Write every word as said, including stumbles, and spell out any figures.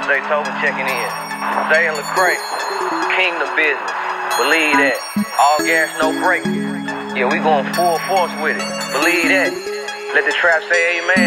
Zay Tobin checking in. Zay and Lecrae, kingdom business. Believe that. All gas, no brakes. Yeah, we going full force with it. Believe that. Let the trap say amen.